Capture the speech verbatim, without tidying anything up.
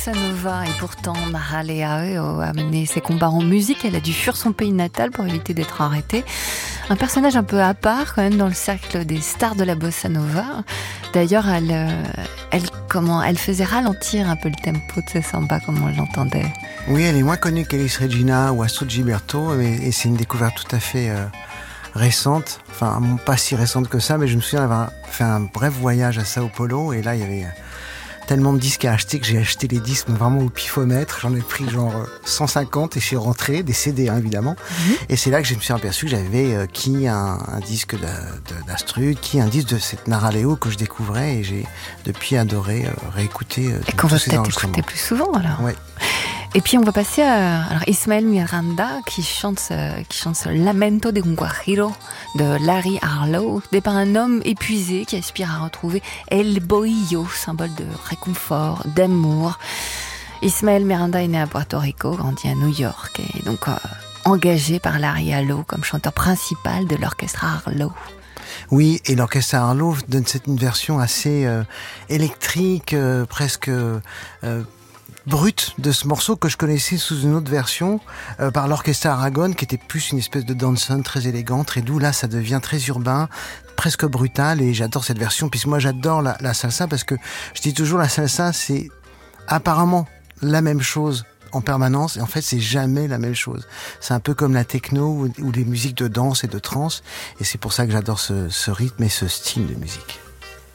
Bossa Nova, et pourtant Nara Leão a mené ses combats en musique. Elle a dû fuir son pays natal pour éviter d'être arrêtée. Un personnage un peu à part quand même dans le cercle des stars de la Bossa Nova. D'ailleurs, elle, elle, comment, elle faisait ralentir un peu le tempo de ses samba comme on l'entendait. Oui, elle est moins connue qu'Elis Regina ou Astrud Gilberto, mais, et c'est une découverte tout à fait euh, récente. Enfin, pas si récente que ça, mais je me souviens d'avoir fait un bref voyage à Sao Paulo, et là, il y avait tellement de disques à acheter que j'ai acheté les disques vraiment au pifomètre. J'en ai pris genre cent cinquante et je suis rentré, des C D hein, évidemment. Mmh. Et c'est là que je me suis aperçu que j'avais euh, qui un, un disque d'Astrud, qui un disque de cette Nara Leão que je découvrais, et j'ai depuis adoré euh, réécouter euh, et qu'on va peut-être écouter plus souvent alors. Ouais. Et puis on va passer à alors Ismael Miranda qui chante ce, qui chante ce Lamento de un Guajiro de Larry Harlow, dépeint par un homme épuisé qui aspire à retrouver El Bohío, symbole de réconfort, d'amour. Ismael Miranda est né à Puerto Rico, grandi à New York, et donc euh, engagé par Larry Harlow comme chanteur principal de l'orchestre Harlow. Oui, et l'orchestre Harlow donne cette une version assez euh, électrique, euh, presque euh, brute de ce morceau que je connaissais sous une autre version euh, par l'orchestre Aragon, qui était plus une espèce de dancehall très élégant, très doux. Là, ça devient très urbain, presque brutal, et j'adore cette version, puisque moi j'adore la, la salsa, parce que je dis toujours la salsa, c'est apparemment la même chose en permanence, et en fait c'est jamais la même chose. C'est un peu comme la techno ou, ou les musiques de danse et de trance, et c'est pour ça que j'adore ce, ce rythme et ce style de musique.